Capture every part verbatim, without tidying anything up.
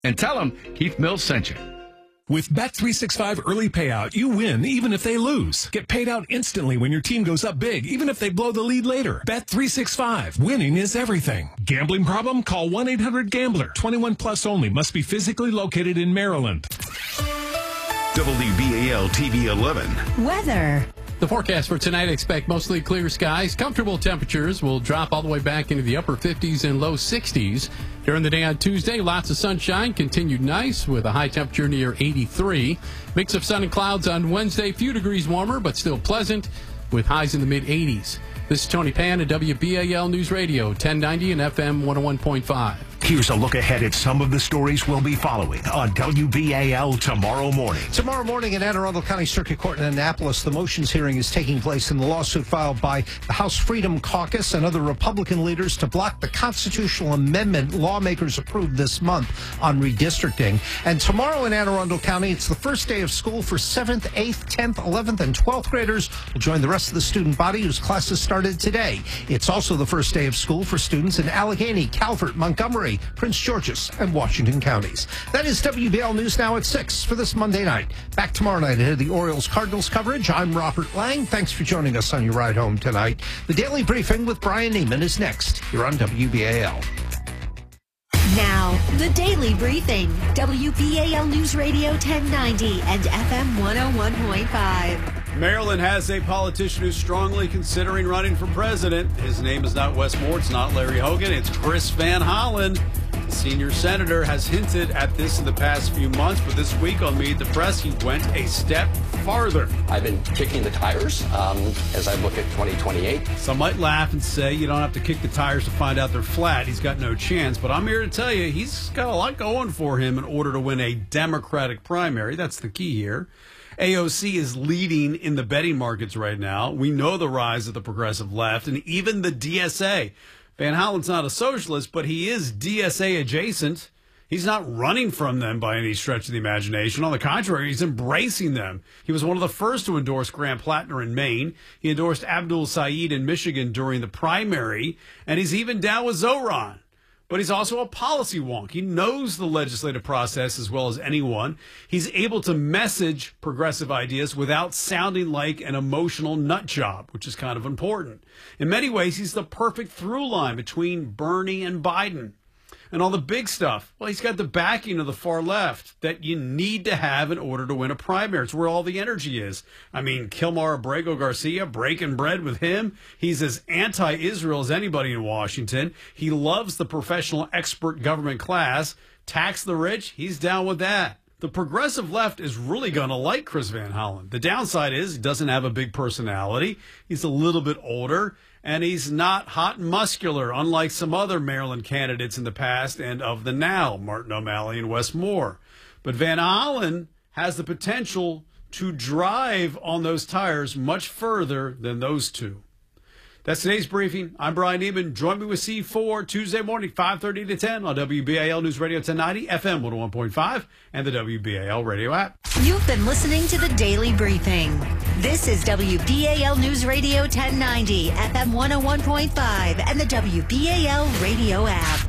And tell them Keith Mills sent you. With Bet three sixty-five Early Payout, you win even if they lose. Get paid out instantly when your team goes up big, even if they blow the lead later. Bet three sixty-five. Winning is everything. Gambling problem? Call one eight hundred gambler. twenty-one plus only. Must be physically located in Maryland. W B A L T V eleven. Weather. The forecast for tonight, expect mostly clear skies. Comfortable temperatures will drop all the way back into the upper fifties and low sixties. During the day on Tuesday, lots of sunshine, continued nice with a high temperature near eighty-three. Mix of sun and clouds on Wednesday, a few degrees warmer, but still pleasant with highs in the mid eighties. This is Tony Pan at W B A L News Radio, ten ninety and F M one oh one point five. Here's a look ahead at some of the stories we'll be following on W B A L tomorrow morning. Tomorrow morning in Anne Arundel County Circuit Court in Annapolis, the motions hearing is taking place in the lawsuit filed by the House Freedom Caucus and other Republican leaders to block the constitutional amendment lawmakers approved this month on redistricting. And tomorrow in Anne Arundel County, it's the first day of school for seventh, eighth, tenth, eleventh, and twelfth graders will join the rest of the student body whose classes started today. It's also the first day of school for students in Allegheny, Calvert, Montgomery, Prince George's, and Washington counties. That is W B L News Now at six for this Monday night. Back tomorrow night ahead of the Orioles-Cardinals coverage. I'm Robert Lang. Thanks for joining us on your ride home tonight. The Daily Briefing with Brian Neiman is next here on W B A L. Now, the Daily Briefing. W B A L News Radio ten ninety and F M one oh one point five. Maryland has a politician who's strongly considering running for president. His name is not Wes Moore. It's not Larry Hogan. It's Chris Van Hollen. The senior senator has hinted at this in the past few months, but this week on Meet the Press, he went a step farther. I've been kicking the tires um, as I look at twenty twenty-eight. Some might laugh and say you don't have to kick the tires to find out they're flat. He's got no chance, but I'm here to tell you he's got a lot going for him in order to win a Democratic primary. That's the key here. A O C is leading in the betting markets right now. We know the rise of the progressive left and even the D S A. Van Hollen's not a socialist, but he is D S A adjacent. He's not running from them by any stretch of the imagination. On the contrary, he's embracing them. He was one of the first to endorse Graham Plattner in Maine. He endorsed Abdul Saeed in Michigan during the primary, and he's even down with Zoran. But he's also a policy wonk. He knows the legislative process as well as anyone. He's able to message progressive ideas without sounding like an emotional nut job, which is kind of important. In many ways, he's the perfect through line between Bernie and Biden. And all the big stuff, well, he's got the backing of the far left that you need to have in order to win a primary. It's where all the energy is. I mean, Kilmar Abrego Garcia, breaking bread with him. He's as anti-Israel as anybody in Washington. He loves the professional expert government class. Tax the rich, he's down with that. The progressive left is really going to like Chris Van Hollen. The downside is he doesn't have a big personality. He's a little bit older, and he's not hot and muscular, unlike some other Maryland candidates in the past and of the now, Martin O'Malley and Wes Moore. But Van Hollen has the potential to drive on those tires much further than those two. That's today's briefing. I'm Brian Neiman. Join me with C four Tuesday morning, five thirty to ten on W B A L News Radio ten ninety, F M one oh one point five, and the W B A L radio app. You've been listening to the Daily Briefing. This is W B A L News Radio ten ninety, F M one oh one point five, and the W B A L radio app.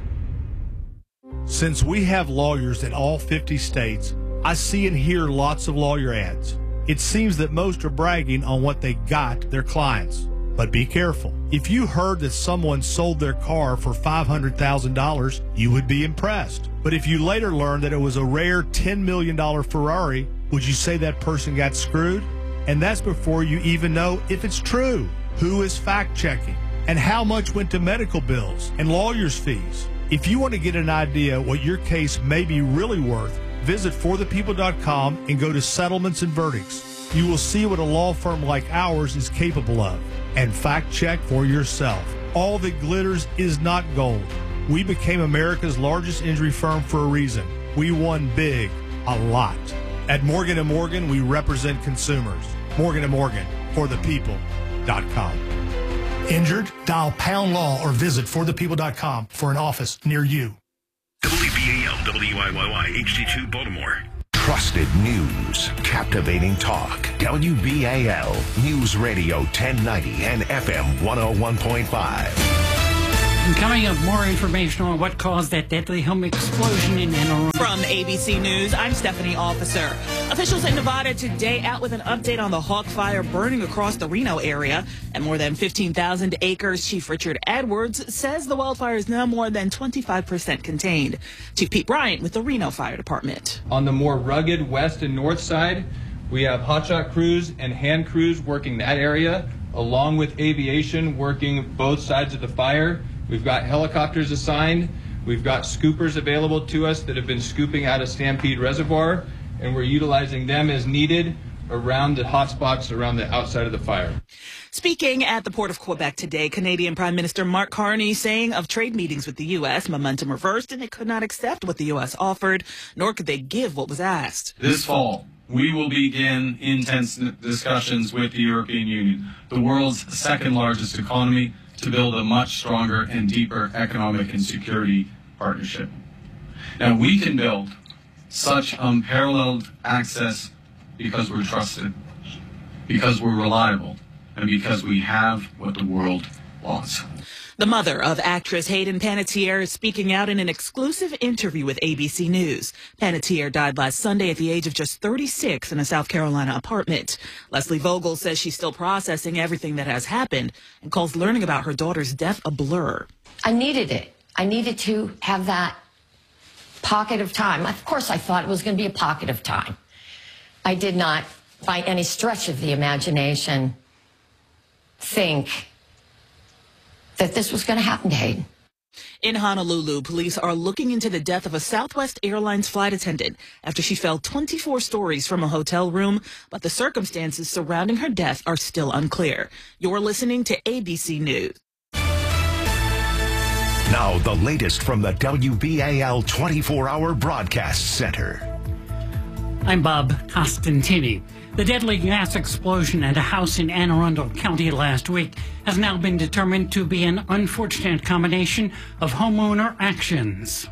Since we have lawyers in all fifty states, I see and hear lots of lawyer ads. It seems that most are bragging on what they got their clients. But be careful. If you heard that someone sold their car for five hundred thousand dollars, you would be impressed. But if you later learned that it was a rare ten million dollars Ferrari, would you say that person got screwed? And that's before you even know if it's true. Who is fact-checking? And how much went to medical bills and lawyers' fees? If you want to get an idea what your case may be really worth, visit for the people dot com and go to Settlements and Verdicts. You will see what a law firm like ours is capable of. And fact-check for yourself. All that glitters is not gold. We became America's largest injury firm for a reason. We won big, a lot. At Morgan and Morgan, we represent consumers. Morgan and Morgan, for the people dot com. Injured? Dial pound law or visit for the people dot com for an office near you. W B A L, W I Y Y, H D two, Baltimore. Trusted news, captivating talk. W B A L News Radio ten ninety and F M one oh one point five. Coming up, more information on what caused that deadly home explosion in Anne Arundel. From A B C News, I'm Stephanie Officer. Officials in Nevada today out with an update on the Hawk Fire burning across the Reno area and more than fifteen thousand acres. Chief Richard Edwards says the wildfire is now more than twenty-five percent contained. Chief Pete Bryant with the Reno Fire Department. On the more rugged west and north side, we have hotshot crews and hand crews working that area, along with aviation working both sides of the fire. We've got helicopters assigned. We've got scoopers available to us that have been scooping out of Stampede Reservoir, and we're utilizing them as needed around the hot spots around the outside of the fire. Speaking at the Port of Quebec today, Canadian Prime Minister Mark Carney saying of trade meetings with the U S, momentum reversed and they could not accept what the U S offered, nor could they give what was asked. This fall, we will begin intense discussions with the European Union, the world's second largest economy, to build a much stronger and deeper economic and security partnership. Now, we can build such unparalleled access because we're trusted, because we're reliable, and because we have what the world wants. The mother of actress Hayden Panettiere is speaking out in an exclusive interview with A B C News. Panettiere died last Sunday at the age of just thirty-six in a South Carolina apartment. Leslie Vogel says she's still processing everything that has happened and calls learning about her daughter's death a blur. I needed it. I needed to have that pocket of time. Of course, I thought it was going to be a pocket of time. I did not, by any stretch of the imagination, think that this was going to happen to Hayden. In Honolulu, police are looking into the death of a Southwest Airlines flight attendant after she fell twenty-four stories from a hotel room, but the circumstances surrounding her death are still unclear. You're listening to A B C News. Now, the latest from the W B A L twenty-four hour Broadcast Center. I'm Bob Costantini. The deadly gas explosion at a house in Anne Arundel County last week has now been determined to be an unfortunate combination of homeowner actions.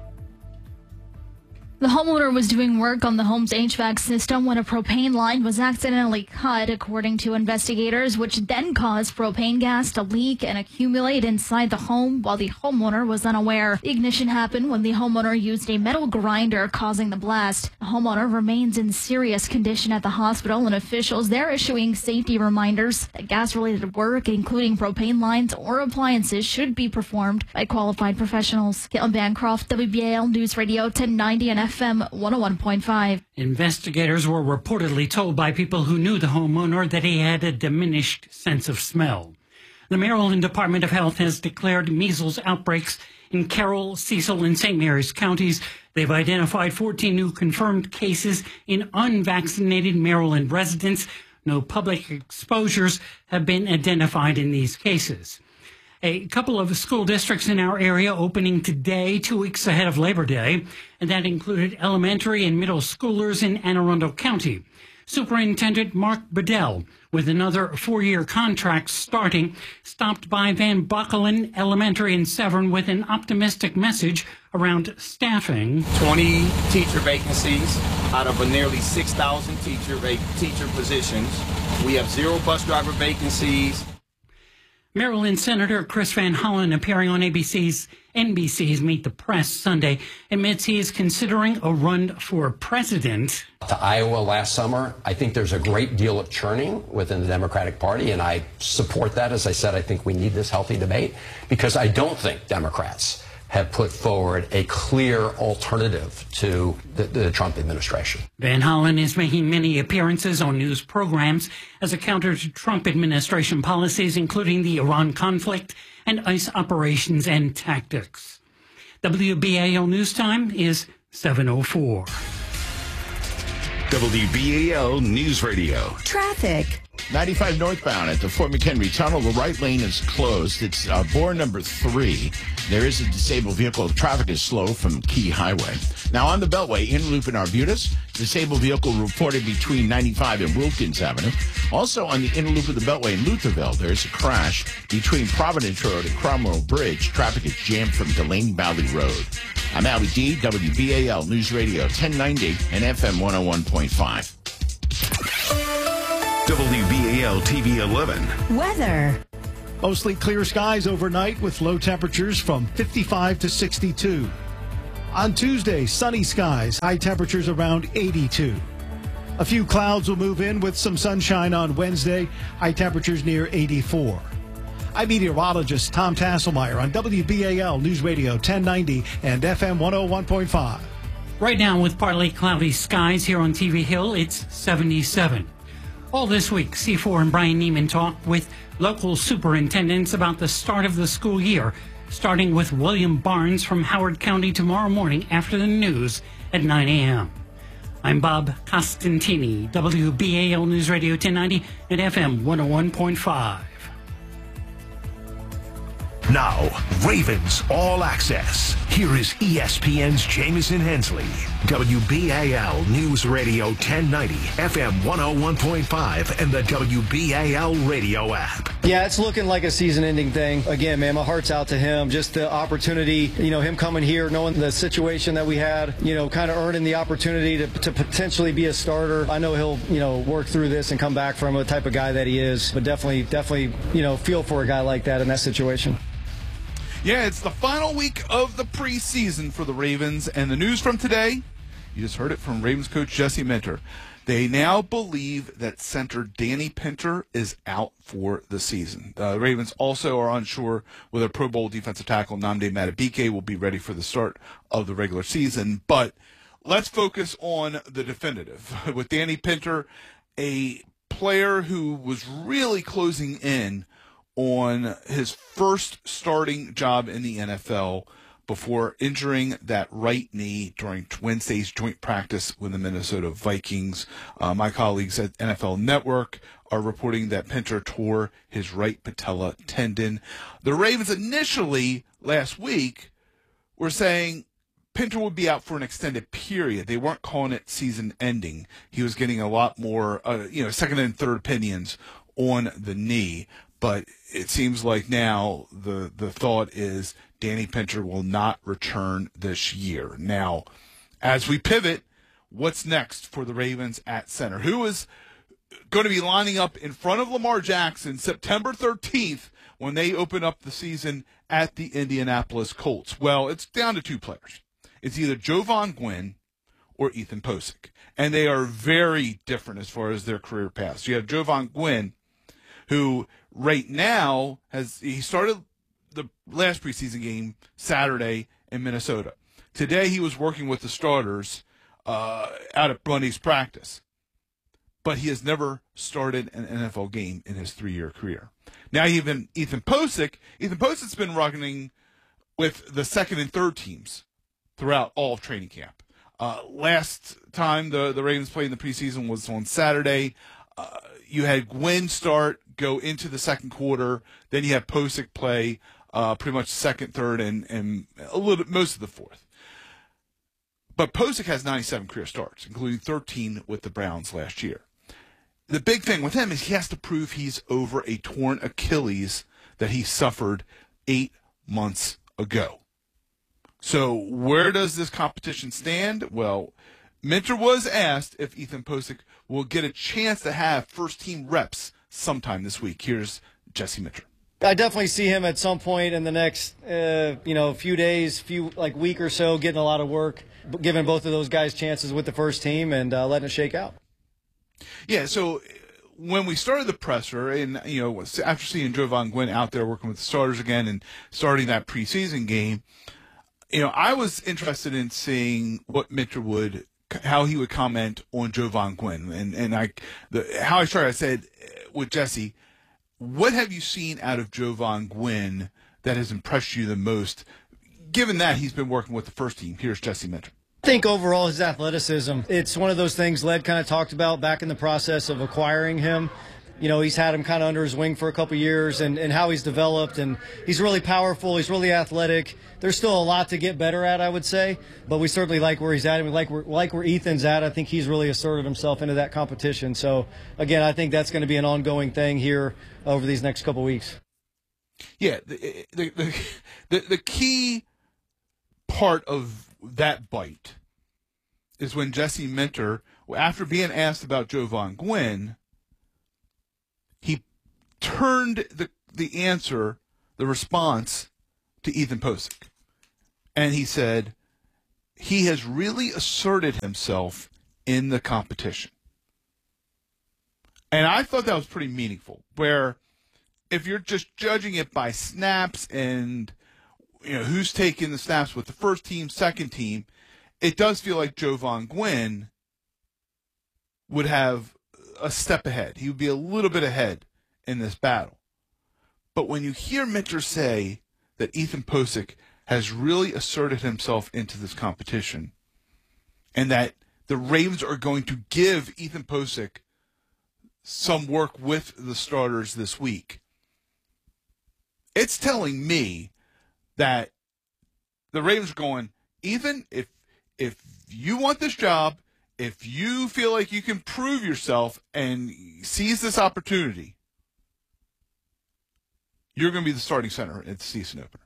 The homeowner was doing work on the home's H V A C system when a propane line was accidentally cut, according to investigators, which then caused propane gas to leak and accumulate inside the home while the homeowner was unaware. The ignition happened when the homeowner used a metal grinder, causing the blast. The homeowner remains in serious condition at the hospital, and officials there issuing safety reminders that gas-related work, including propane lines or appliances, should be performed by qualified professionals. Caitlin Bancroft, W B A L News Radio ten ninety and F M one oh one point five. Investigators were reportedly told by people who knew the homeowner that he had a diminished sense of smell. The Maryland Department of Health has declared measles outbreaks in Carroll, Cecil, and Saint Mary's counties. They've identified fourteen new confirmed cases in unvaccinated Maryland residents. No public exposures have been identified in these cases. A couple of school districts in our area opening today, two weeks ahead of Labor Day, and that included elementary and middle schoolers in Anne Arundel County. Superintendent Mark Bedell, with another four-year contract starting, stopped by Van Bokkelen Elementary in Severn with an optimistic message around staffing. twenty teacher vacancies out of a nearly six thousand teacher, teacher positions. We have zero bus driver vacancies. Maryland Senator Chris Van Hollen, appearing on A B C's N B C's Meet the Press Sunday, admits he is considering a run for president. To Iowa last summer, I think there's a great deal of churning within the Democratic Party, and I support that. As I said, I think we need this healthy debate because I don't think Democrats have put forward a clear alternative to the, the Trump administration. Van Hollen is making many appearances on news programs as a counter to Trump administration policies, including the Iran conflict and ICE operations and tactics. W B A L News Time is seven oh four. W B A L News Radio. Traffic. ninety-five northbound at the Fort McHenry Tunnel. The right lane is closed. It's uh, bore number three. There is a disabled vehicle. Traffic is slow from Key Highway. Now on the Beltway, in loop in Arbutus, disabled vehicle reported between ninety-five and Wilkins Avenue. Also on the inner loop of the Beltway in Lutherville, there's a crash between Providence Road and Cromwell Bridge. Traffic is jammed from Delaney Valley Road. I'm Allie D, W B A L News Radio ten ninety and F M one oh one point five. W B A L T V eleven. Weather. Mostly clear skies overnight with low temperatures from fifty-five to sixty-two. On Tuesday, sunny skies, high temperatures around eighty-two. A few clouds will move in with some sunshine on Wednesday, high temperatures near eighty-four. I'm meteorologist Tom Tasselmeyer on W B A L News Radio ten ninety and F M one oh one point five. Right now, with partly cloudy skies here on T V Hill, it's seventy-seven. All this week, C four and Brian Neiman talk with local superintendents about the start of the school year, starting with William Barnes from Howard County tomorrow morning after the news at nine a.m. I'm Bob Costantini, W B A L News Radio ten ninety and F M one oh one point five. Now, Ravens All Access. Here is E S P N's Jamison Hensley. W B A L News Radio ten ninety, F M one oh one point five, and the W B A L radio app. Yeah, it's looking like a season-ending thing. Again, man, my heart's out to him. Just the opportunity, you know, him coming here, knowing the situation that we had, you know, kind of earning the opportunity to, to potentially be a starter. I know he'll, you know, work through this and come back from the type of guy that he is. But definitely, definitely, you know, feel for a guy like that in that situation. Yeah, it's the final week of the preseason for the Ravens, and the news from today, you just heard it from Ravens coach Jesse Minter. They now believe that center Danny Pinter is out for the season. The uh, Ravens also are unsure whether Pro Bowl defensive tackle Nnamdi Madubuike will be ready for the start of the regular season, but let's focus on the definitive. With Danny Pinter, a player who was really closing in on his first starting job in the N F L before injuring that right knee during Wednesday's joint practice with the Minnesota Vikings. Uh, my colleagues at N F L Network are reporting that Pinter tore his right patella tendon. The Ravens initially last week were saying Pinter would be out for an extended period. They weren't calling it season ending. He was getting a lot more, uh, you know, second and third opinions on the knee. But it seems like now the, the thought is Danny Pinter will not return this year. Now, as we pivot, what's next for the Ravens at center? Who is going to be lining up in front of Lamar Jackson September thirteenth when they open up the season at the Indianapolis Colts? Well, it's down to two players. It's either Jovaughn Gwyn or Ethan Pocic. And they are very different as far as their career paths. You have Jovaughn Gwyn, who right now has he started the last preseason game Saturday in Minnesota. Today he was working with the starters uh, out at Bundy's practice, but he has never started an N F L game in his three-year career. Now even Ethan Pocic, Ethan Posic's been running with the second and third teams throughout all of training camp. Uh, last time the the Ravens played in the preseason was on Saturday. Uh, you had Gwyn start, go into the second quarter, then you have Pocic play uh, pretty much second, third, and, and a little most of the fourth. But Pocic has ninety-seven career starts, including thirteen with the Browns last year. The big thing with him is he has to prove he's over a torn Achilles that he suffered eight months ago. So where does this competition stand? Well, Minter was asked if Ethan Pocic will get a chance to have first-team reps sometime this week. Here's Jesse Minter. I definitely see him at some point in the next, uh, you know, few days, few like week or so, getting a lot of work, giving both of those guys chances with the first team and uh, letting it shake out. Yeah, so when we started the presser, and you know, after seeing Jovaughn Gwyn out there working with the starters again and starting that preseason game, you know, I was interested in seeing what Minter would, how he would comment on Jovaughn Gwyn, and and I, the how I started, I said with Jesse, what have you seen out of Jovaughn Gwyn that has impressed you the most, given that he's been working with the first team? Here's Jesse Minter. I think overall his athleticism, it's one of those things Led kind of talked about back in the process of acquiring him. You know, he's had him kind of under his wing for a couple years, and, and how he's developed, and he's really powerful, he's really athletic. There's still a lot to get better at, I would say, but we certainly like where he's at, and we like where, like where Ethan's at. I think he's really asserted himself into that competition. So, again, I think that's going to be an ongoing thing here over these next couple weeks. Yeah, the, the, the, the, the key part of that bite is when Jesse Minter, after being asked about Jovaughn Gwyn, he turned the the answer, the response to Ethan Posick. And he said, he has really asserted himself in the competition. And I thought that was pretty meaningful, where if you're just judging it by snaps and, you know, who's taking the snaps with the first team, second team, it does feel like Jovaughn Gwyn would have a step ahead. He would be a little bit ahead in this battle. But when you hear Minter say that Ethan Posick has really asserted himself into this competition and that the Ravens are going to give Ethan Posick some work with the starters this week, it's telling me that the Ravens are going, Ethan, if if you want this job, if you feel like you can prove yourself and seize this opportunity, you're going to be the starting center at the season opener.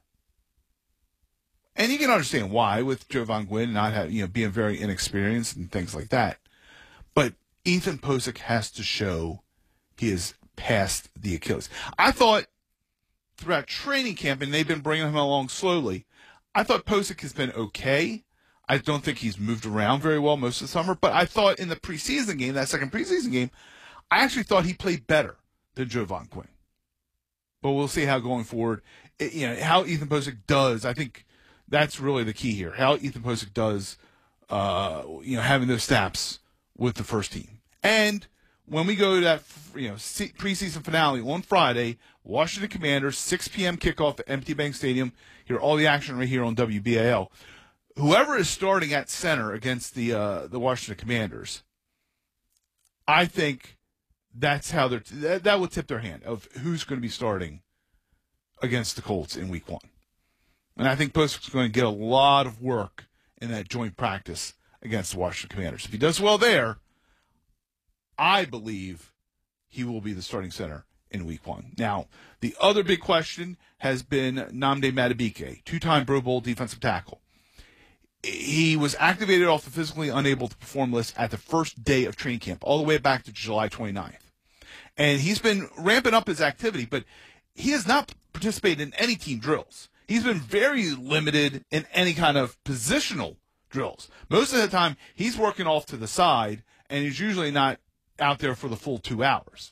And you can understand why, with Jovaughn Gwyn not have, you know, being very inexperienced and things like that. But Ethan Posick has to show he is past the Achilles. I thought throughout training camp, and they've been bringing him along slowly, I thought Posick has been okay. I don't think he's moved around very well most of the summer, but I thought in the preseason game, that second preseason game, I actually thought he played better than Jovaughn Gwyn. But we'll see how going forward, it, you know, how Ethan Posick does. I think that's really the key here. How Ethan Posick does, uh, you know, having those snaps with the first team. And when we go to that, you know, preseason finale on Friday, Washington Commanders, six p.m. kickoff at M T Bank Stadium. Hear all the action right here on W B A L. Whoever is starting at center against the uh, the Washington Commanders, I think that's how they're that, that will tip their hand of who's going to be starting against the Colts in Week One. And I think Posick's going to get a lot of work in that joint practice against the Washington Commanders. If he does well there, I believe he will be the starting center in Week One. Now, the other big question has been Nnamdi Madubuike, two-time Pro Bowl defensive tackle. He was activated off the physically unable to perform list at the first day of training camp, all the way back to July twenty-ninth. And he's been ramping up his activity, but he has not participated in any team drills. He's been very limited in any kind of positional drills. Most of the time, he's working off to the side, and he's usually not out there for the full two hours.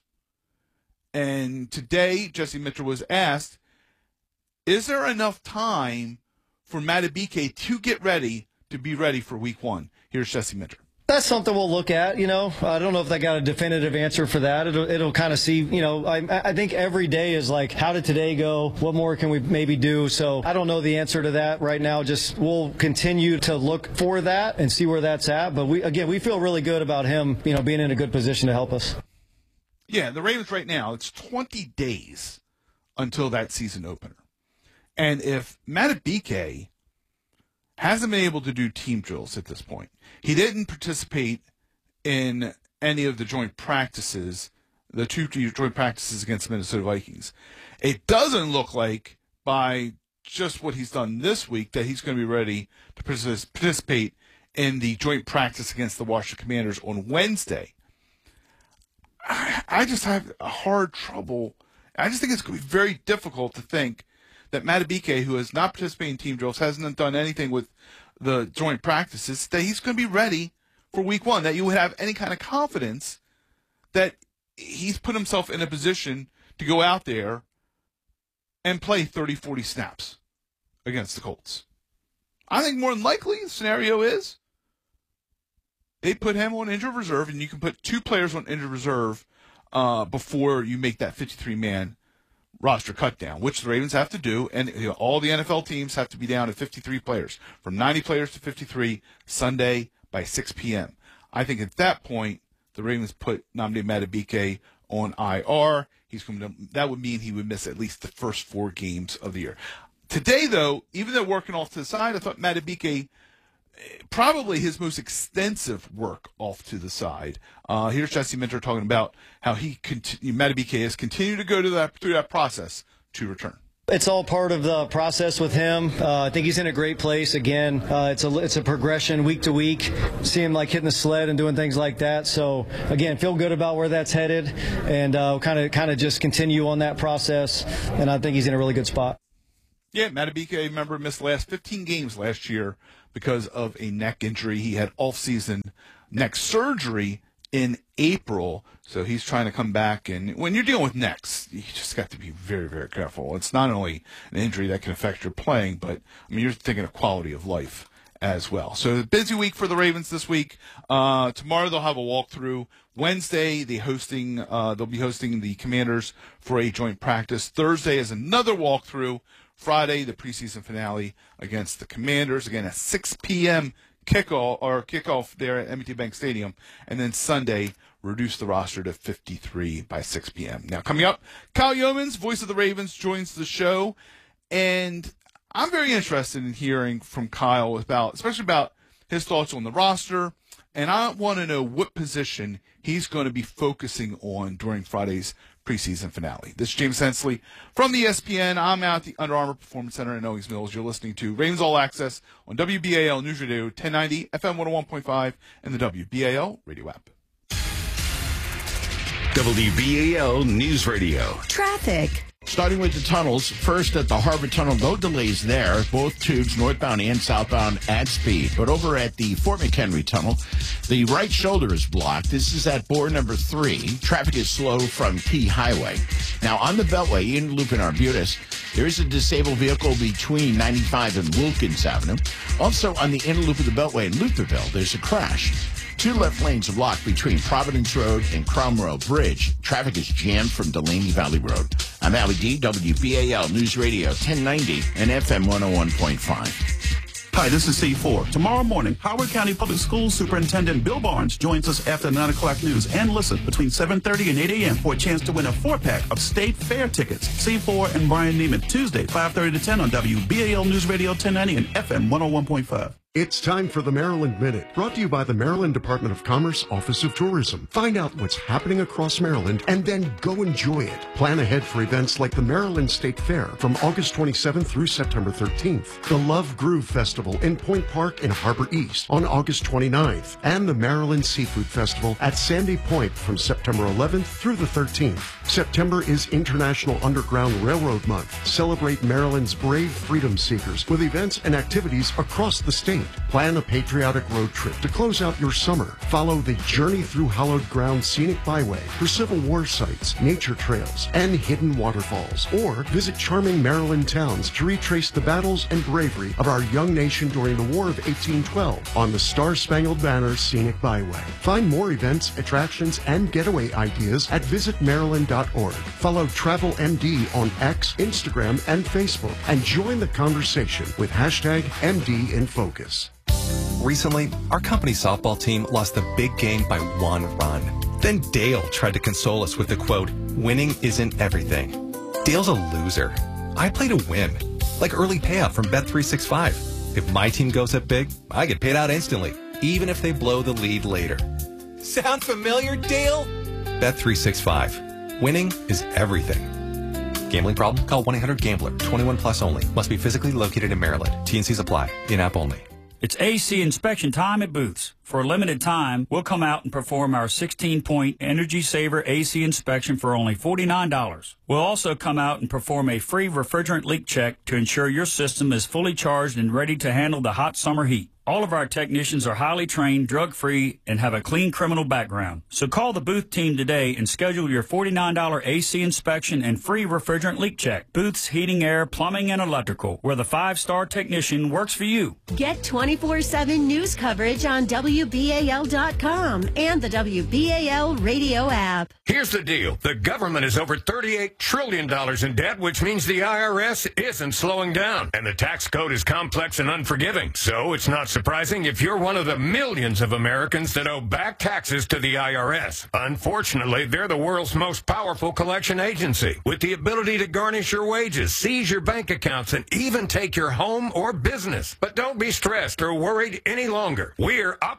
And today, Jesse Minter was asked, is there enough time for Madubuike to get ready to be ready for Week One? Here's Jesse Minter. That's something we'll look at. You know, I don't know if I got a definitive answer for that. It'll, it'll kind of see, you know, I, I think every day is like, how did today go? What more can we maybe do? So I don't know the answer to that right now. Just we'll continue to look for that and see where that's at. But we, again, we feel really good about him, you know, being in a good position to help us. Yeah, the Ravens right now, it's twenty days until that season opener. And if Madubuike hasn't been able to do team drills at this point, he didn't participate in any of the joint practices, the two joint practices against the Minnesota Vikings. It doesn't look like, by just what he's done this week, that he's going to be ready to participate in the joint practice against the Washington Commanders on Wednesday. I just have a hard trouble. I just think it's going to be very difficult to think that Madubuike, who has not participated in team drills, hasn't done anything with the joint practices, that he's going to be ready for Week One, that you would have any kind of confidence that he's put himself in a position to go out there and play thirty, forty snaps against the Colts. I think more than likely the scenario is they put him on injured reserve, and you can put two players on injured reserve uh, before you make that fifty-three man roster cut down, which the Ravens have to do, and you know, all the N F L teams have to be down to fifty-three players, from ninety players to fifty-three Sunday by six p.m. I think at that point, the Ravens put Nnamdi Madubuike on I R. He's going to, that would mean he would miss at least the first four games of the year. Today, though, even though working off to the side, I thought Madubuike, probably his most extensive work off to the side. Uh, here's Jesse Minter talking about how he conti- Madubuike has continued to go to that through that process to return. It's all part of the process with him. Uh, I think he's in a great place. Again, uh, it's a it's a progression week to week. See him like hitting the sled and doing things like that. So again, feel good about where that's headed, and kind of kind of just continue on that process. And I think he's in a really good spot. Yeah, Matabike, remember, missed the last fifteen games last year because of a neck injury. He had off-season neck surgery in April, so he's trying to come back. And when you're dealing with necks, you just got to be very, very careful. It's not only an injury that can affect your playing, but I mean, you're thinking of quality of life as well. So a busy week for the Ravens this week. Uh, tomorrow they'll have a walkthrough. Wednesday they hosting uh, they'll be hosting the Commanders for a joint practice. Thursday is another walkthrough. Friday the preseason finale against the Commanders, again at six p.m. kickoff or kickoff there at M B T Bank Stadium, and then Sunday reduce the roster to fifty-three by six p.m. Now coming up, Kyle Yeomans, voice of the Ravens, joins the show, and I'm very interested in hearing from Kyle about, especially about his thoughts on the roster, and I want to know what position he's going to be focusing on during Friday's preseason finale. This is James Hensley from the E S P N. I'm out at the Under Armour Performance Center in Owings Mills. You're listening to Ravens All Access on W B A L News Radio ten ninety, F M one oh one point five, and the W B A L radio app. W B A L News Radio. Traffic. Starting with the tunnels, first at the Harbor Tunnel, no delays there. Both tubes, northbound and southbound, at speed. But over at the Fort McHenry Tunnel, the right shoulder is blocked. This is at bore number three. Traffic is slow from Key Highway. Now, on the Beltway, in Loop in Arbutus, there is a disabled vehicle between ninety-five and Wilkins Avenue. Also, on the inner loop of the Beltway in Lutherville, there's a crash. Two left lanes are blocked between Providence Road and Cromwell Bridge. Traffic is jammed from Delaney Valley Road. I'm Ali D, W B A L News Radio ten ninety and F M one oh one point five. Hi, this is C four. Tomorrow morning, Howard County Public Schools Superintendent Bill Barnes joins us after nine o'clock news. And listen, between seven thirty and eight a.m. for a chance to win a four-pack of State Fair tickets. C four and Brian Neiman, Tuesday, five thirty to ten on W B A L News Radio ten ninety and F M one oh one point five. It's time for the Maryland Minute, brought to you by the Maryland Department of Commerce, Office of Tourism. Find out what's happening across Maryland and then go enjoy it. Plan ahead for events like the Maryland State Fair from August twenty-seventh through September thirteenth, the Love Groove Festival in Point Park in Harbor East on August twenty-ninth, and the Maryland Seafood Festival at Sandy Point from September eleventh through the thirteenth. September is International Underground Railroad Month. Celebrate Maryland's brave freedom seekers with events and activities across the state. Plan a patriotic road trip to close out your summer. Follow the Journey Through Hallowed Ground Scenic Byway for Civil War sites, nature trails, and hidden waterfalls. Or visit charming Maryland towns to retrace the battles and bravery of our young nation during the War of eighteen twelve on the Star-Spangled Banner Scenic Byway. Find more events, attractions, and getaway ideas at visit maryland dot org. Follow Travel M D on X, Instagram, and Facebook, and join the conversation with hashtag M D in Focus. Recently, our company softball team lost the big game by one run. Then Dale tried to console us with the quote, "Winning isn't everything." Dale's a loser. I play to win, like early payout from Bet three sixty-five. If my team goes up big, I get paid out instantly, even if they blow the lead later. Sound familiar, Dale? Bet three sixty-five. Winning is everything. Gambling problem? Call one eight hundred gambler. twenty-one plus only. Must be physically located in Maryland. T N Cs apply. In-app only. It's A C inspection time at Booth's. For a limited time, we'll come out and perform our sixteen-point Energy Saver A C inspection for only forty-nine dollars. We'll also come out and perform a free refrigerant leak check to ensure your system is fully charged and ready to handle the hot summer heat. All of our technicians are highly trained, drug-free, and have a clean criminal background. So call the Booth team today and schedule your forty-nine dollars A C inspection and free refrigerant leak check. Booth's Heating, Air, Plumbing, and Electrical, where the five-star technician works for you. Get twenty-four seven news coverage on W B A L dot com and the W B A L radio app. Here's the deal. The government is over thirty-eight trillion dollars in debt, which means the I R S isn't slowing down. And the tax code is complex and unforgiving. So it's not surprising if you're one of the millions of Americans that owe back taxes to the I R S. Unfortunately, they're the world's most powerful collection agency, with the ability to garnish your wages, seize your bank accounts, and even take your home or business. But don't be stressed or worried any longer. We're up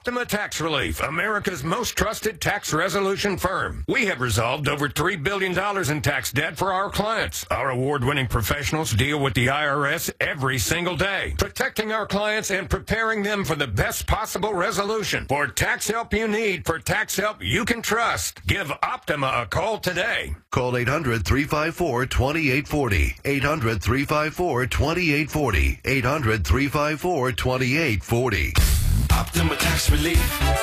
Optima Tax Relief, America's most trusted tax resolution firm. We have resolved over three billion dollars in tax debt for our clients. Our award-winning professionals deal with the I R S every single day, protecting our clients and preparing them for the best possible resolution. For tax help you need, for tax help you can trust, give Optima a call today. Call eight hundred, three five four, two eight four zero. eight hundred, three five four, two eight four zero. eight hundred, three five four, two eight four zero. Optima Tax Relief.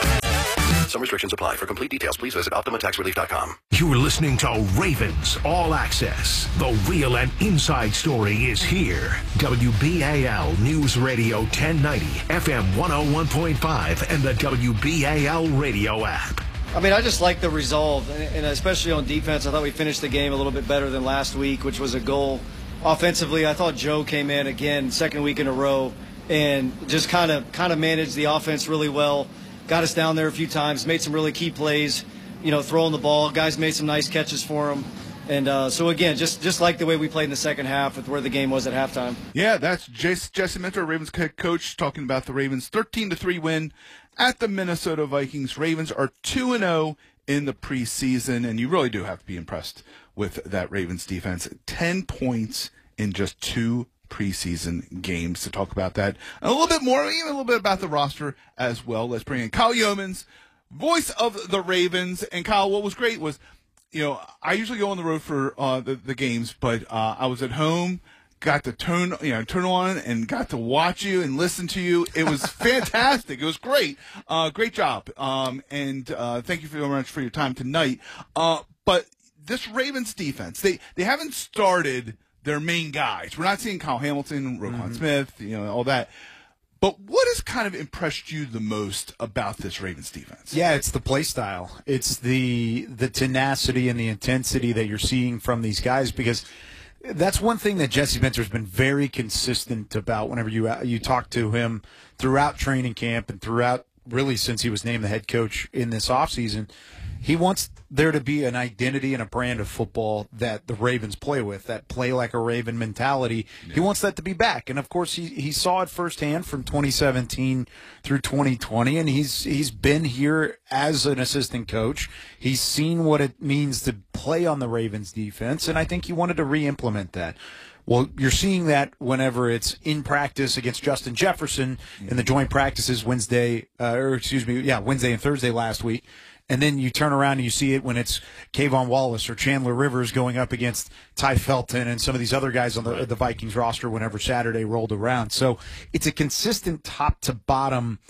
Some restrictions apply. For complete details, please visit optima tax relief dot com. You're listening to Ravens All Access. The real and inside story is here. W B A L News Radio ten ninety, F M one oh one point five, and the W B A L radio app. I mean, I just like the resolve, and especially on defense. I thought we finished the game a little bit better than last week, which was a goal. Offensively, I thought Joe came in again, second week in a row, and just kind of kind of managed the offense really well. Got us down there a few times, made some really key plays, you know, throwing the ball. Guys made some nice catches for him. And uh, so, again, just just like the way we played in the second half with where the game was at halftime. Yeah, that's Jesse Minter, Ravens head coach, talking about the Ravens' thirteen to three win at the Minnesota Vikings. Ravens are two and oh in the preseason, and you really do have to be impressed with that Ravens defense. ten points in just two preseason games. To talk about that and a little bit more, even a little bit about the roster as well. Let's bring in Kyle Yeomans, voice of the Ravens. And Kyle, what was great was, you know, I usually go on the road for uh, the, the games, but uh, I was at home, got to turn, you know, turn on and got to watch you and listen to you. It was fantastic. It was great. Uh, great job. Um, and uh, thank you very much for your time tonight. Uh, but this Ravens defense, they, they haven't started their main guys. We're not seeing Kyle Hamilton, Roquan mm-hmm. Smith, you know, all that. But what has kind of impressed you the most about this Ravens defense? Yeah, it's the play style. It's the the tenacity and the intensity that you're seeing from these guys, because that's one thing that Jesse Minter's been very consistent about whenever you you talk to him throughout training camp and throughout really since he was named the head coach in this offseason. He wants there to be an identity and a brand of football that the Ravens play with, that play like a Raven mentality. Yeah. He wants that to be back. And, of course, he, he saw it firsthand from twenty seventeen through twenty twenty, and he's he's been here as an assistant coach. He's seen what it means to play on the Ravens defense, and I think he wanted to re-implement that. Well, you're seeing that whenever it's in practice against Justin Jefferson in the joint practices Wednesday, uh, or excuse me, yeah, Wednesday and Thursday last week. And then you turn around and you see it when it's Kayvon Wallace or Chandler Rivers going up against Ty Felton and some of these other guys on the, the Vikings roster whenever Saturday rolled around. So it's a consistent top-to-bottom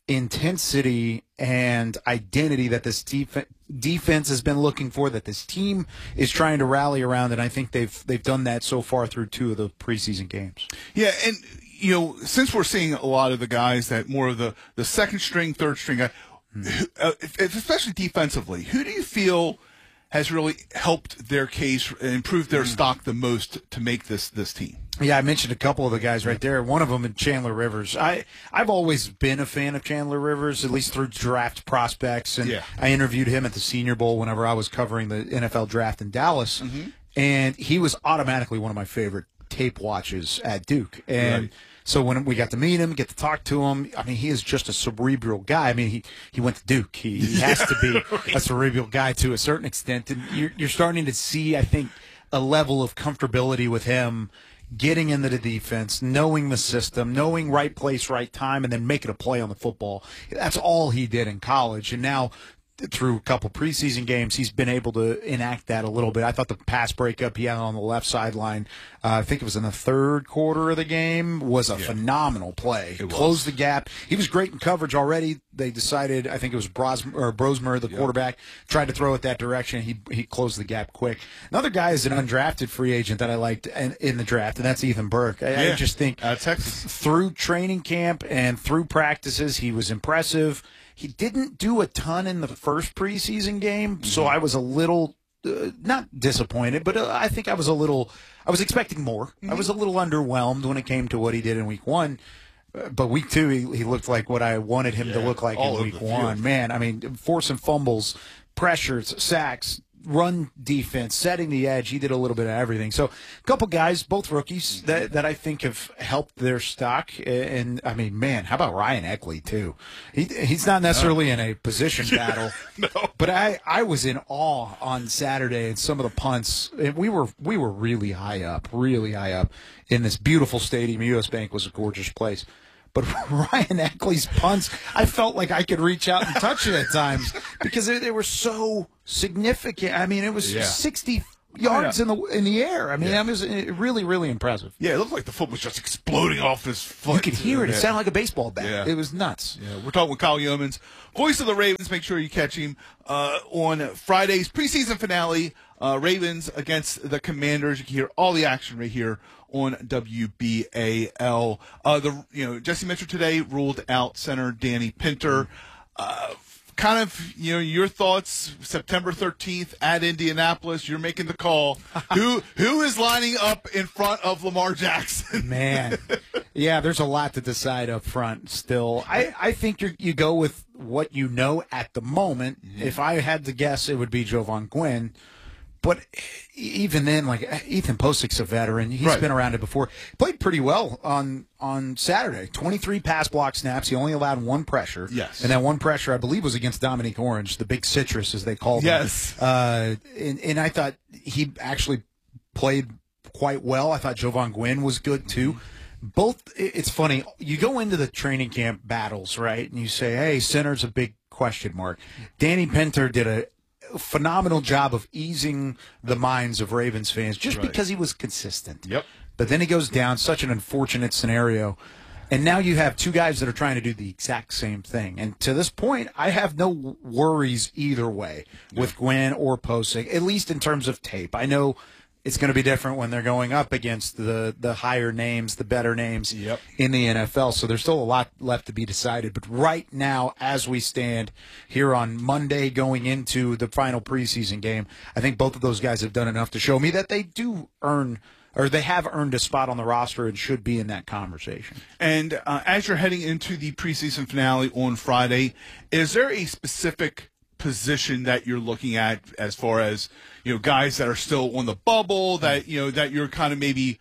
intensity and identity that this def- defense has been looking for, that this team is trying to rally around, and I think they've they've done that so far through two of the preseason games. Yeah, and, you know, since we're seeing a lot of the guys that more of the, the second-string, third-string guy, Uh, especially defensively, who do you feel has really helped their case and improved their stock the most to make this this team? Yeah, I mentioned a couple of the guys right there. One of them is Chandler Rivers. I, I've always been a fan of Chandler Rivers, at least through draft prospects. And yeah. I interviewed him at the Senior Bowl whenever I was covering the N F L draft in Dallas. Mm-hmm. And he was automatically one of my favorite tape watches at Duke. And right. So when we got to meet him, get to talk to him, I mean, he is just a cerebral guy. I mean, he, he went to Duke. He, he has to be a cerebral guy to a certain extent. And you're, you're starting to see, I think, a level of comfortability with him getting into the defense, knowing the system, knowing right place, right time, and then making a play on the football. That's all he did in college. And now, through a couple preseason games, he's been able to enact that a little bit. I thought the pass breakup he had on the left sideline, uh, I think it was in the third quarter of the game, was a yeah. phenomenal play. Closed the gap. He was great in coverage already. They decided, I think it was Bros- or Brosmer, the yeah. quarterback, tried to throw it that direction. He he closed the gap quick. Another guy is an undrafted free agent that I liked in, in the draft, and that's Ethan Burke. I, yeah. I just think uh, Texas. through training camp and through practices, he was impressive. He didn't do a ton in the first preseason game, so I was a little, uh, not disappointed, but uh, I think I was a little, I was expecting more. Mm-hmm. I was a little underwhelmed when it came to what he did in week one. Uh, but week two, he, he looked like what I wanted him yeah, to look like in week one. Man, I mean, forcing fumbles, pressures, sacks, run defense, setting the edge. He did a little bit of everything. So a couple guys, both rookies, that, that I think have helped their stock. And, I mean, man, how about Ryan Eckley, too? He, he's not necessarily in a position battle, no. but I, I was in awe on Saturday at some of the punts. And we were we were really high up, really high up in this beautiful stadium. U S Bank was a gorgeous place. But Ryan Eckley's punts, I felt like I could reach out and touch it at times because they, they were so significant. I mean, it was Yeah. sixty yards Oh, in the in the air. I mean, Yeah. that was uh, really, really impressive. Yeah, it looked like the foot was just exploding off his foot. You could hear it. It Yeah. sounded like a baseball bat. Yeah. It was nuts. Yeah, we're talking with Kyle Yeomans, voice of the Ravens. Make sure you catch him uh, on Friday's preseason finale, uh, Ravens against the Commanders. You can hear all the action right here on W B A L. Uh, the you know Jesse Mitchell today ruled out center Danny Pinter. Uh, kind of you know your thoughts. September thirteenth at Indianapolis. You're making the call. who who is lining up in front of Lamar Jackson? Man, yeah, there's a lot to decide up front still. I, I think you you go with what you know at the moment. Mm-hmm. If I had to guess, it would be Jovan Gwynn. But even then, like Ethan Postic's a veteran. He's Right. been around it before. Played pretty well on on Saturday. twenty-three pass block snaps. He only allowed one pressure. Yes. And that one pressure, I believe, was against Dominique Orange, the big citrus, as they called Yes. him. Uh, and, and I thought he actually played quite well. I thought Jovan Gwynn was good, too. Both, it's funny. You go into the training camp battles, right, and you say, hey, center's a big question mark. Danny Pinter did a phenomenal job of easing the minds of Ravens fans just Right. because he was consistent. Yep. But then he goes down, such an unfortunate scenario. And now you have two guys that are trying to do the exact same thing. And to this point, I have no worries either way with Gwynn or Postic, at least in terms of tape. I know it's going to be different when they're going up against the, the higher names, the better names Yep. in the N F L. So there's still a lot left to be decided. But right now, as we stand here on Monday going into the final preseason game, I think both of those guys have done enough to show me that they do earn or they have earned a spot on the roster and should be in that conversation. And uh, as you're heading into the preseason finale on Friday, is there a specific position that you're looking at as far as, you know, guys that are still on the bubble that, you know, that you're kind of maybe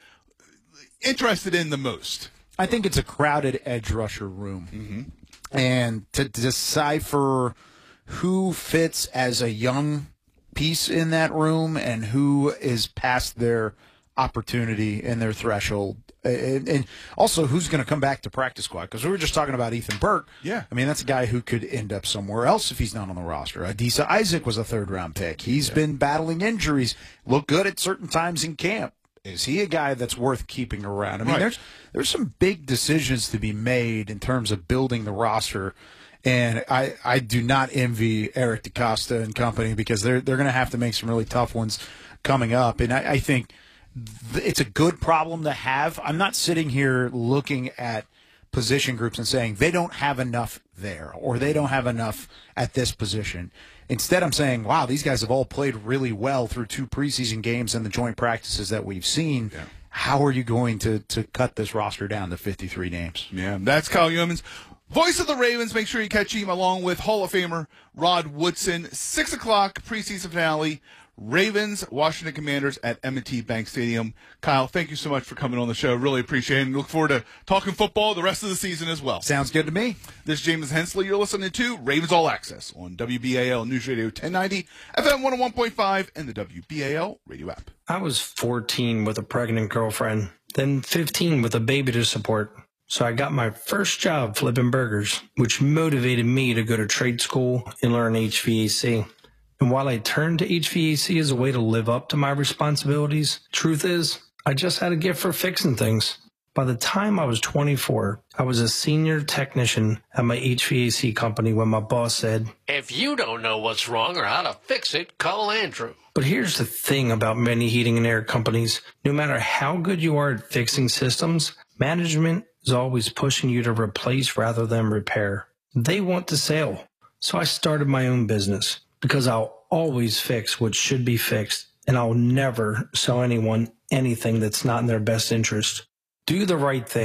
interested in the most? I think it's a crowded edge rusher room. Mm-hmm. And to decipher who fits as a young piece in that room and who is past their opportunity and their threshold. And, and also who's going to come back to practice squad. Because we were just talking about Ethan Burke. Yeah. I mean, that's a guy who could end up somewhere else if he's not on the roster. Adisa Isaac was a third-round pick. He's yeah. been battling injuries, looked good at certain times in camp. Is he a guy that's worth keeping around? I mean, right. there's there's some big decisions to be made in terms of building the roster. And I, I do not envy Eric DeCosta and company because they're, they're going to have to make some really tough ones coming up. And I, I think – it's a good problem to have. I'm not sitting here looking at position groups and saying they don't have enough there or they don't have enough at this position. Instead, I'm saying, wow, these guys have all played really well through two preseason games and the joint practices that we've seen. Yeah. How are you going to, to cut this roster down to fifty-three names? Yeah, that's Kyle Yeomans, voice of the Ravens. Make sure you catch him along with Hall of Famer Rod Woodson. Six o'clock preseason finale. Ravens, Washington Commanders at M and T Bank Stadium. Kyle, thank you so much for coming on the show. Really appreciate it. And look forward to talking football the rest of the season as well. Sounds good to me. This is James Hensley. You're listening to Ravens All Access on W B A L News Radio ten ninety, F M one oh one point five, and the W B A L radio app. I was fourteen with a pregnant girlfriend, then fifteen with a baby to support. So I got my first job flipping burgers, which motivated me to go to trade school and learn H V A C. And while I turned to H V A C as a way to live up to my responsibilities, truth is, I just had a gift for fixing things. By the time I was twenty-four, I was a senior technician at my H V A C company when my boss said, "If you don't know what's wrong or how to fix it, call Andrew." But here's the thing about many heating and air companies. No matter how good you are at fixing systems, management is always pushing you to replace rather than repair. They want to sell. So I started my own business. Because I'll always fix what should be fixed, and I'll never sell anyone anything that's not in their best interest. Do the right thing.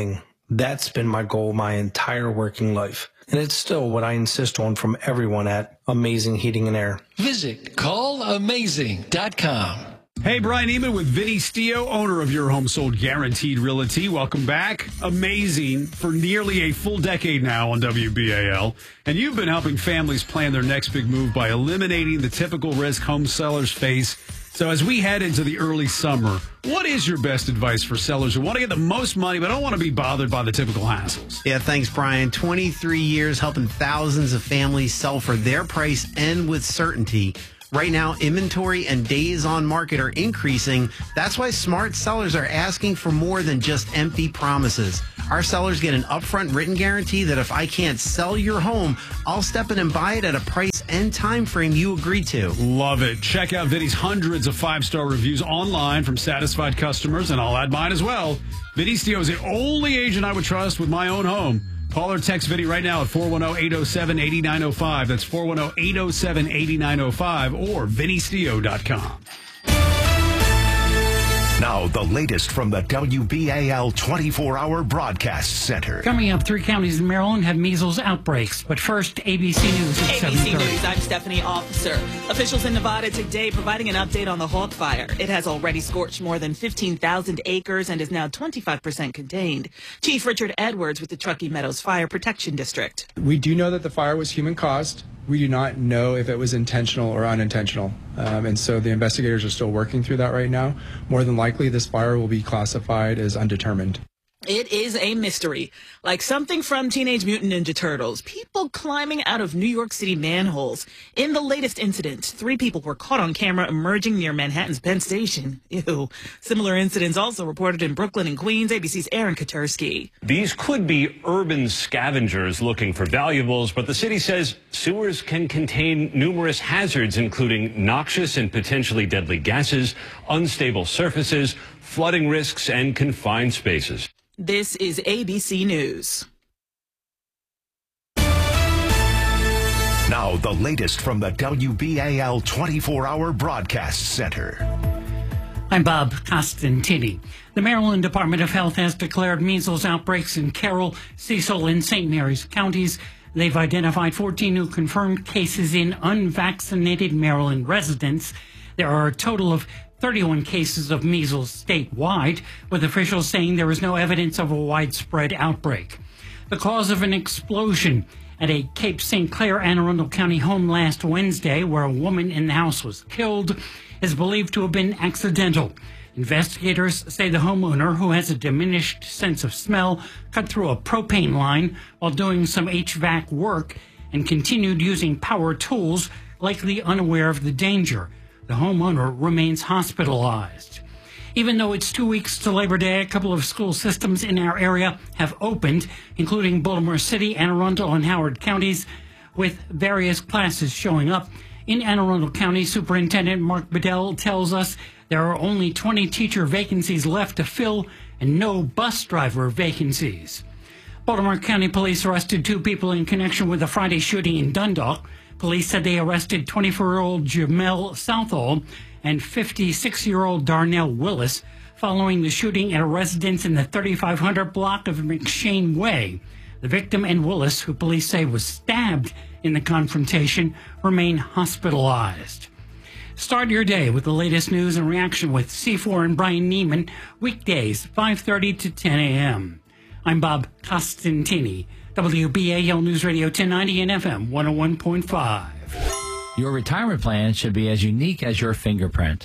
That's been my goal my entire working life. And it's still what I insist on from everyone at Amazing Heating and Air. Visit call amazing dot com. Hey, Brian Eman with Vinny Stio, owner of Your Home Sold Guaranteed Realty. Welcome back. Amazing for nearly a full decade now on W B A L. And you've been helping families plan their next big move by eliminating the typical risk home sellers face. So as we head into the early summer, what is your best advice for sellers who want to get the most money but don't want to be bothered by the typical hassles? Yeah, thanks, Brian. twenty-three years helping thousands of families sell for their price and with certainty. Right now, inventory and days on market are increasing. That's why smart sellers are asking for more than just empty promises. Our sellers get an upfront written guarantee that if I can't sell your home, I'll step in and buy it at a price and time frame you agree to. Love it. Check out Vinny's hundreds of five-star reviews online from satisfied customers, and I'll add mine as well. Vinny Stio is the only agent I would trust with my own home. Call or text Vinny right now at four one zero, eight zero seven, eight nine zero five. That's four one zero, eight zero seven, eight nine zero five or vinny stio dot com. Now, the latest from the W B A L twenty-four hour Broadcast Center. Coming up, three counties in Maryland have measles outbreaks. But first, A B C News at A B C seven thirty. News, I'm Stephanie Officer. Officials in Nevada today providing an update on the Hawk Fire. It has already scorched more than fifteen thousand acres and is now twenty-five percent contained. Chief Richard Edwards with the Truckee Meadows Fire Protection District. We do know that the fire was human-caused. We do not know if it was intentional or unintentional. Um, and so the investigators are still working through that right now. More than likely, this fire will be classified as undetermined. It is a mystery, like something from Teenage Mutant Ninja Turtles. People climbing out of New York City manholes. In the latest incident, three people were caught on camera emerging near Manhattan's Penn Station. Ew. Similar incidents also reported in Brooklyn and Queens. A B C's Aaron Katursky. These could be urban scavengers looking for valuables, but the city says sewers can contain numerous hazards, including noxious and potentially deadly gases, unstable surfaces, flooding risks, and confined spaces. This is A B C News. Now, the latest from the W B A L twenty-four hour Broadcast Center. I'm Bob Costantini. The Maryland Department of Health has declared measles outbreaks in Carroll, Cecil, and Saint Mary's counties. They've identified fourteen new confirmed cases in unvaccinated Maryland residents. There are a total of thirty-one cases of measles statewide, with officials saying there is no evidence of a widespread outbreak. The cause of an explosion at a Cape Saint Clair, Anne Arundel County home last Wednesday, where a woman in the house was killed, is believed to have been accidental. Investigators say the homeowner, who has a diminished sense of smell, cut through a propane line while doing some H V A C work and continued using power tools, likely unaware of the danger. The homeowner remains hospitalized. Even though it's two weeks to Labor Day, a couple of school systems in our area have opened, including Baltimore City, Anne Arundel, and Howard counties, with various classes showing up. In Anne Arundel County, Superintendent Mark Bedell tells us there are only twenty teacher vacancies left to fill and no bus driver vacancies. Baltimore County Police arrested two people in connection with a Friday shooting in Dundalk. Police said they arrested twenty-four-year-old Jamel Southall and fifty-six-year-old Darnell Willis following the shooting at a residence in the thirty-five hundred block of McShane Way. The victim and Willis, who police say was stabbed in the confrontation, remain hospitalized. Start your day with the latest news and reaction with C four and Brian Neiman, weekdays five thirty to ten a.m. I'm Bob Costantini, W B A L News Radio ten ninety and F M one oh one point five. Your retirement plan should be as unique as your fingerprint.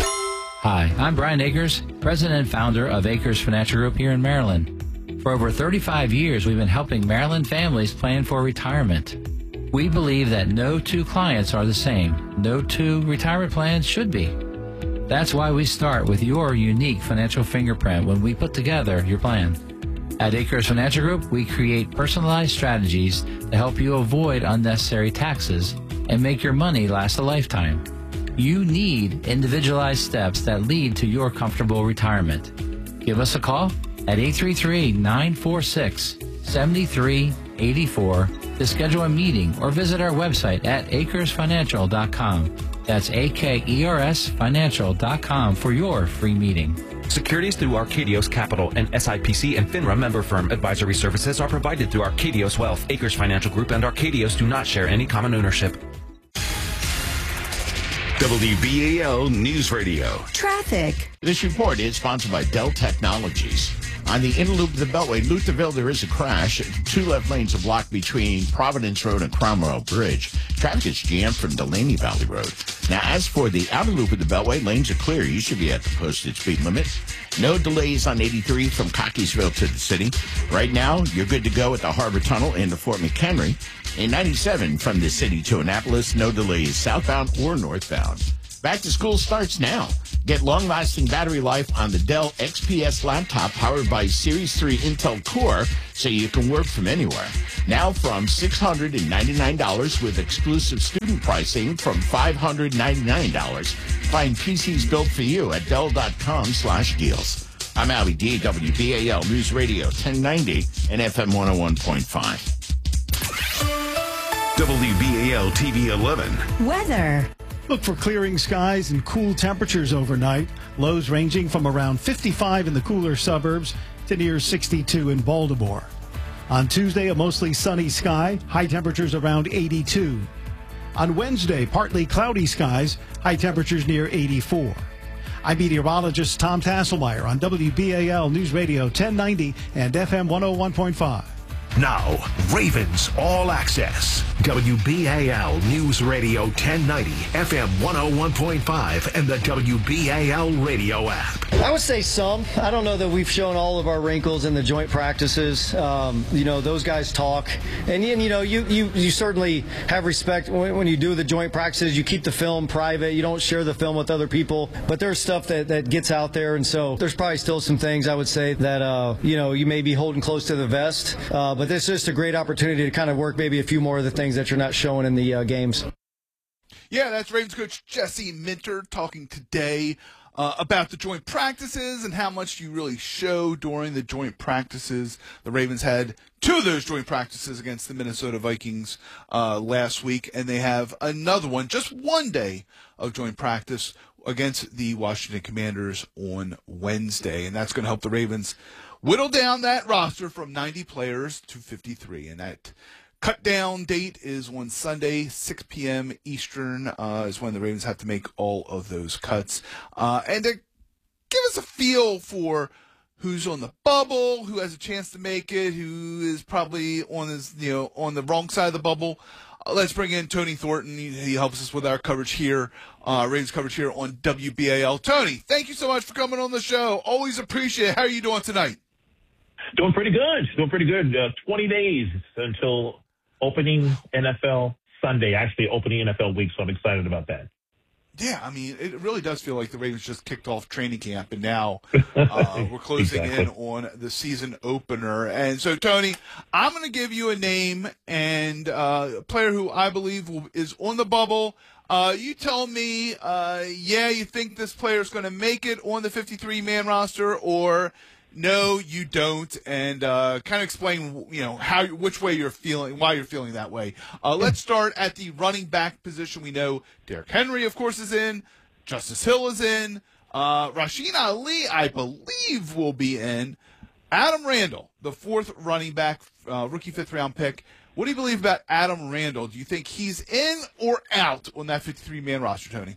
Hi, I'm Brian Akers, president and founder of Akers Financial Group here in Maryland. For over thirty-five years, we've been helping Maryland families plan for retirement. We believe that no two clients are the same. No two retirement plans should be. That's why we start with your unique financial fingerprint when we put together your plan. At Akers Financial Group, we create personalized strategies to help you avoid unnecessary taxes and make your money last a lifetime. You need individualized steps that lead to your comfortable retirement. Give us a call at eight three three, nine four six, seven three eight four to schedule a meeting or visit our website at akers financial dot com. That's A K E R S financial dot com for your free meeting. Securities through Arcadios Capital, and S I P C and FINRA member firm. Advisory services are provided through Arcadios Wealth. Acres Financial Group and Arcadios do not share any common ownership. W B A L News Radio. Traffic. This report is sponsored by Dell Technologies. On the inner loop of the Beltway, Lutherville, there is a crash. Two left lanes are blocked between Providence Road and Cromwell Bridge. Traffic is jammed from Delaney Valley Road. Now, as for the outer loop of the Beltway, lanes are clear. You should be at the posted speed limit. No delays on eighty-three from Cockeysville to the city. Right now, you're good to go at the Harbor Tunnel into Fort McHenry. In ninety-seven from the city to Annapolis, no delays southbound or northbound. Back to school starts now. Get long-lasting battery life on the Dell X P S laptop powered by Series three Intel Core so you can work from anywhere. Now from six hundred ninety-nine dollars with exclusive student pricing from five hundred ninety-nine dollars. Find P Cs built for you at Dell.com slash deals. I'm Albie D, W B A L News Radio ten ninety and F M one oh one point five. W B A L T V eleven. Weather. Look for clearing skies and cool temperatures overnight. Lows ranging from around fifty-five in the cooler suburbs to near sixty-two in Baltimore. On Tuesday, a mostly sunny sky, high temperatures around eighty-two. On Wednesday, partly cloudy skies, high temperatures near eighty-four. I'm meteorologist Tom Tasselmeyer on W B A L News Radio ten ninety and F M one oh one point five. Now, Ravens All Access. W B A L News Radio ten ninety, F M one oh one point five, and the W B A L radio app. I would say some. I don't know that we've shown all of our wrinkles in the joint practices. Um, you know, those guys talk. And, and you know, you, you, you certainly have respect when, when you do the joint practices. You keep the film private. You don't share the film with other people. But there's stuff that, that gets out there. And so there's probably still some things I would say that, uh, you know, you may be holding close to the vest. Uh, but this is just a great opportunity to kind of work maybe a few more of the things that you're not showing in the uh, games. Yeah, that's Ravens coach Jesse Minter talking today uh, about the joint practices and how much you really show during the joint practices. The Ravens had two of those joint practices against the Minnesota Vikings uh, last week, and they have another one, just one day of joint practice against the Washington Commanders on Wednesday, and that's going to help the Ravens whittle down that roster from ninety players to fifty-three, and that cut down date is on Sunday, six p.m. Eastern, uh, is when the Ravens have to make all of those cuts. Uh, and to give us a feel for who's on the bubble, who has a chance to make it, who is probably on his, you know, on the wrong side of the bubble, uh, let's bring in Tony Thornton. He, he helps us with our coverage here, uh, Ravens coverage here on W B A L. Tony, thank you so much for coming on the show. Always appreciate it. How are you doing tonight? Doing pretty good. Doing pretty good. Uh, twenty days until opening N F L Sunday, actually opening N F L week, so I'm excited about that. Yeah, I mean, it really does feel like the Ravens just kicked off training camp, and now uh, we're closing exactly. in on the season opener. And so, Tony, I'm going to give you a name and uh, a player who I believe will, is on the bubble. Uh, you tell me, uh, yeah, you think this player is going to make it on the fifty-three man roster, or no, you don't, and uh, kind of explain, you know, how, which way you're feeling, why you're feeling that way. Uh, let's start at the running back position. We know Derrick Henry, of course, is in. Justice Hill is in. Uh, Rasheen Ali, I believe, will be in. Adam Randall, the fourth running back, uh, rookie fifth-round pick. What do you believe about Adam Randall? Do you think he's in or out on that fifty-three man roster, Tony?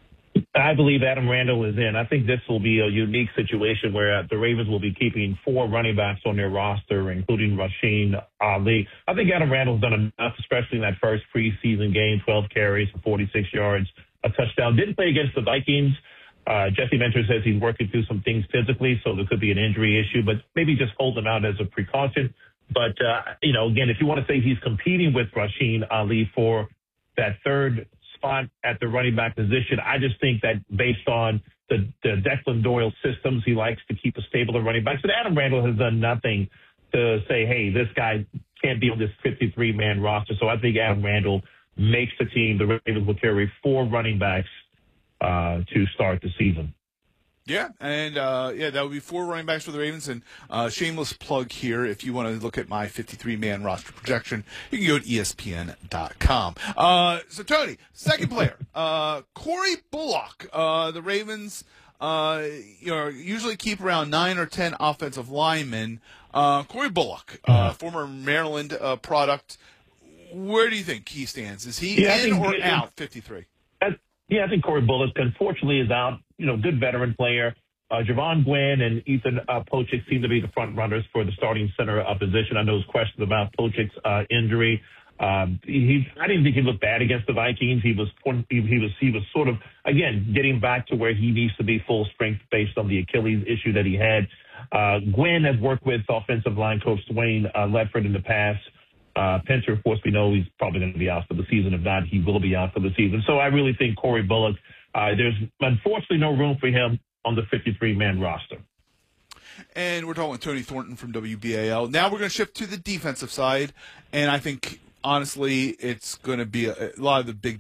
I believe Adam Randall is in. I think this will be a unique situation where the Ravens will be keeping four running backs on their roster, including Rasheen Ali. I think Adam Randall's done enough, especially in that first preseason game, twelve carries for forty-six yards, a touchdown. Didn't play against the Vikings. Uh, Jesse Minter says he's working through some things physically, so there could be an injury issue, but maybe just hold him out as a precaution. But, uh, you know, again, if you want to say he's competing with Rasheen Ali for that third spot at the running back position, I just think that based on the, the Declan Doyle systems, he likes to keep a stable of running backs. And Adam Randall has done nothing to say, hey, this guy can't be on this fifty-three man roster. So I think Adam Randall makes the team. The Ravens will carry four running backs uh, to start the season. Yeah, and uh, yeah, that would be four running backs for the Ravens. And uh, shameless plug here, if you want to look at my fifty-three man roster projection, you can go to E S P N dot com. Uh, so, Tony, second player, uh, Corey Bullock. Uh, the Ravens uh, you know, usually keep around nine or ten offensive linemen. Uh, Corey Bullock, uh, former Maryland uh, product. Where do you think he stands? Is he Yeah, I in think- or out? fifty-three. I- Yeah, I think Corey Bullock, unfortunately, is out. You know, good veteran player. Uh, Javon Gwynn and Ethan uh, Pochik seem to be the front runners for the starting center uh, position. I know there's questions about Pochik's uh, injury. Um, he, I didn't think he looked bad against the Vikings. He was, he, he was, he was sort of, again, getting back to where he needs to be full strength based on the Achilles issue that he had. Uh, Gwynn has worked with offensive line coach Dwayne uh, Ledford in the past. Uh, Pinter, of course, we know he's probably going to be out for the season. If not, he will be out for the season. So I really think Corey Bullock, uh, there's unfortunately no room for him on the fifty-three man roster. And we're talking with Tony Thornton from W B A L. Now we're going to shift to the defensive side, and I think, honestly, it's going to be a, a lot of the big